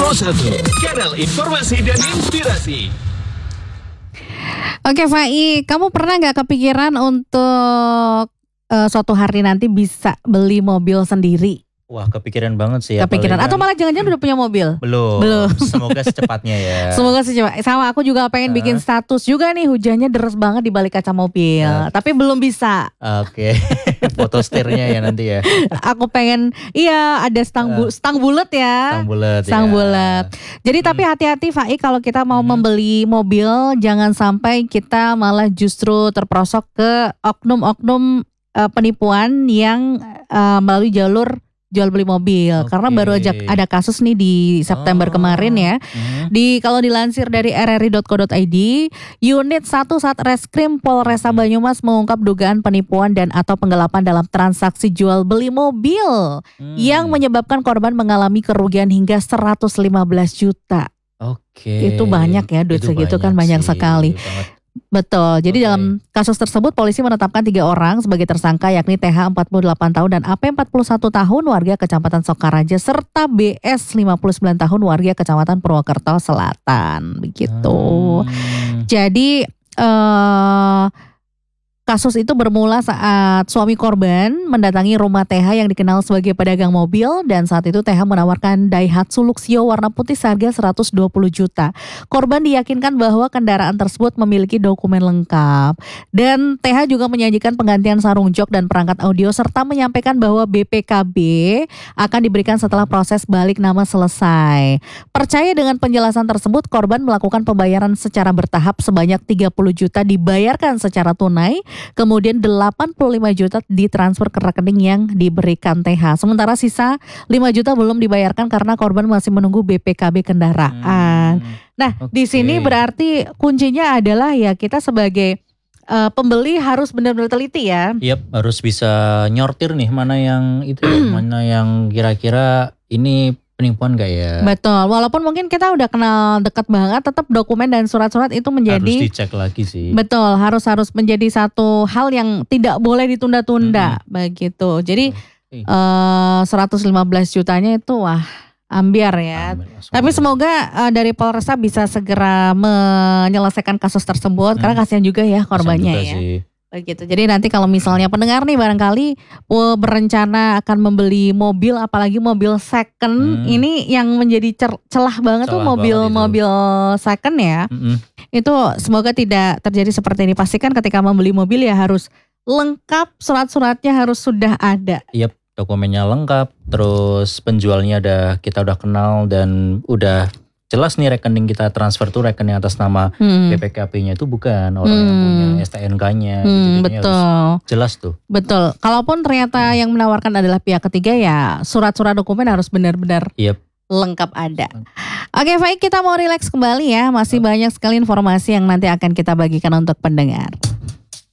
Kanal informasi dan inspirasi. Oke Fai, kamu pernah gak kepikiran untuk suatu hari nanti bisa beli mobil sendiri? Wah, kepikiran banget sih. Kepikiran atau malah jangan-jangan udah punya mobil? Belum. Semoga secepatnya ya. Semoga secepatnya. Sama aku juga pengen bikin status juga nih, hujannya deres banget di balik kaca mobil. Tapi belum bisa. Oke. Foto setirnya ya nanti ya. Aku pengen ada stang bulat ya. Stang bulat. Jadi tapi hati-hati Fai kalau kita mau membeli mobil, jangan sampai kita malah justru terperosok ke oknum-oknum penipuan yang melalui jalur jual beli mobil. Karena baru aja ada kasus nih di September kemarin ya. Kalau dilansir dari rri.co.id, unit 1 Satreskrim Polresta Banyumas mengungkap dugaan penipuan dan atau penggelapan dalam transaksi jual beli mobil yang menyebabkan korban mengalami kerugian hingga 115 juta. Itu banyak ya, duit segitu kan banyak sekali. Betul, jadi dalam kasus tersebut polisi menetapkan 3 orang sebagai tersangka, yakni TH 48 tahun dan AP 41 tahun warga Kecamatan Sokaraja serta BS 59 tahun warga Kecamatan Purwokerto Selatan, begitu. Jadi kasus itu bermula saat suami korban mendatangi rumah TH yang dikenal sebagai pedagang mobil dan saat itu TH menawarkan Daihatsu Luxio warna putih seharga 120 juta. Korban diyakinkan bahwa kendaraan tersebut memiliki dokumen lengkap dan TH juga menyajikan penggantian sarung jok dan perangkat audio serta menyampaikan bahwa BPKB akan diberikan setelah proses balik nama selesai. Percaya dengan penjelasan tersebut, korban melakukan pembayaran secara bertahap sebanyak 30 juta dibayarkan secara tunai. Kemudian 85 juta ditransfer ke rekening yang diberikan TH. Sementara sisa 5 juta belum dibayarkan karena korban masih menunggu BPKB kendaraan. Nah, di sini berarti kuncinya adalah ya kita sebagai pembeli harus benar-benar teliti ya. Harus bisa nyortir nih mana yang itu, mana yang kira-kira ini penipuan gak ya? Betul, walaupun mungkin kita udah kenal dekat banget, tetap dokumen dan surat-surat itu menjadi harus dicek lagi sih. Betul, harus menjadi satu hal yang tidak boleh ditunda-tunda, begitu. Jadi 115 jutanya itu ambiar ya. Tapi semoga dari Polresta bisa segera menyelesaikan kasus tersebut karena kasihan juga ya korbannya ya. Begitu. Jadi nanti kalau misalnya pendengar nih barangkali berencana akan membeli mobil, apalagi mobil second, ini yang menjadi celah banget tuh mobil second ya. Itu semoga tidak terjadi seperti ini. Pastikan ketika membeli mobil ya harus lengkap, surat-suratnya harus sudah ada. Dokumennya lengkap, terus penjualnya kita udah kenal dan udah jelas nih rekening kita transfer tuh rekening atas nama BPKB-nya itu bukan orang yang punya STNK-nya. Betul. Harus jelas tuh. Betul. Kalaupun ternyata yang menawarkan adalah pihak ketiga ya surat-surat dokumen harus benar-benar lengkap ada. Oke, baik, kita mau relax kembali ya. Masih banyak sekali informasi yang nanti akan kita bagikan untuk pendengar.